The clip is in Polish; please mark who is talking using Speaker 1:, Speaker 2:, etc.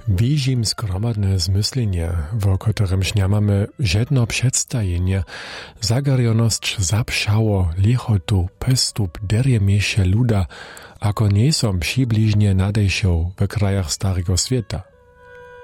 Speaker 1: Wižim skromadne zmyslenie, wo którymś nie mamy żadno przedstawienie, zagarjoność zapszało lichotu pestup derjemieše luda, ako nie są przybliżnie nadejszą w krajach Starego Świata.